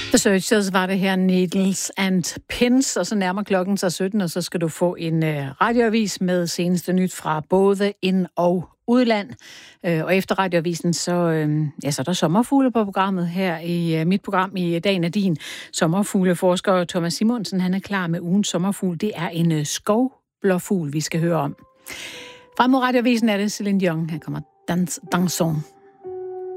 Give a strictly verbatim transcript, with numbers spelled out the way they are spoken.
The Searchers var det her, Needles and Pins, og så nærmer klokken sig sytten, og så skal du få en uh, radioavis med seneste nyt fra både ind- og udland. Uh, og efter radioavisen, så, uh, ja, så er der sommerfugle på programmet her i uh, mit program i Dagen er din. Sommerfugleforsker Thomas Simonsen, han er klar med ugens sommerfugl. Det er en uh, skovblåfugl, vi skal høre om. Frem mod radioavisen er det Celine Dion. Her kommer Dans, Danson.